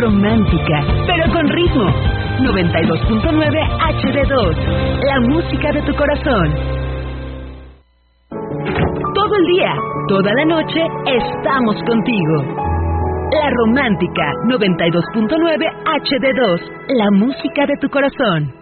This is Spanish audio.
romántica, pero con ritmo. 92.9 HD2, la música de tu corazón. Todo el día, toda la noche, estamos contigo. La Romántica 92.9 HD2, la música de tu corazón.